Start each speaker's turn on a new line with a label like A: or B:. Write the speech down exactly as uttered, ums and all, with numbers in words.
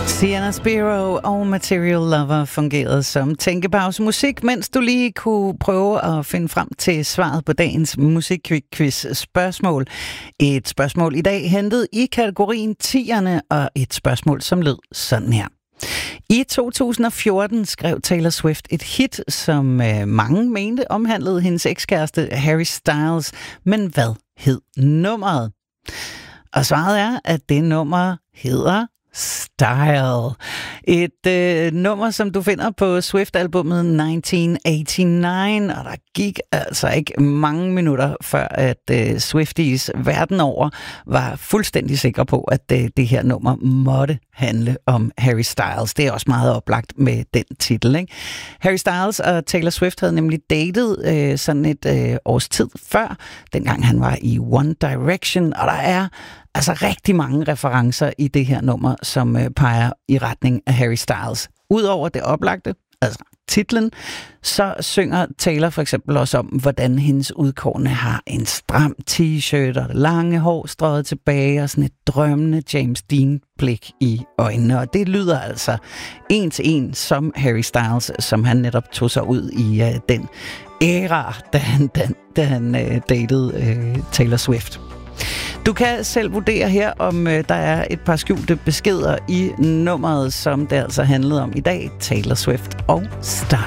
A: Sienna Spiro og Material Lover fungerede som tænkepause musik, mens du lige kunne prøve at finde frem til svaret på dagens musikquiz spørgsmål. Et spørgsmål i dag hentet i kategorien tierne, og et spørgsmål, som lød sådan her. I to tusind og fjorten skrev Taylor Swift et hit, som øh, mange mente omhandlede hendes ekskæreste Harry Styles. Men hvad hed nummeret? Og svaret er, at det nummer hedder Style. Et øh, nummer, som du finder på Swift-albummet nitten otteogtyve, og der gik altså ikke mange minutter før, at øh, Swifties verden over var fuldstændig sikre på, at øh, det her nummer måtte handle om Harry Styles. Det er også meget oplagt med den titel, ikke? Harry Styles og Taylor Swift havde nemlig datet øh, sådan et øh, års tid før, dengang han var i One Direction, og der er altså rigtig mange referencer i det her nummer, som øh, peger i retning af Harry Styles. Udover det oplagte, altså titlen, så synger Taylor for eksempel også om, hvordan hendes udkårne har en stram t-shirt og lange hår strøget tilbage og sådan et drømmende James Dean-blik i øjnene. Og det lyder altså en til en som Harry Styles, som han netop tog sig ud i uh, den æra, da han, da, da han uh, datede uh, Taylor Swift. Du kan selv vurdere her, om øh, der er et par skjulte beskeder i nummeret, som det altså handlede om i dag. Taylor Swift og Style.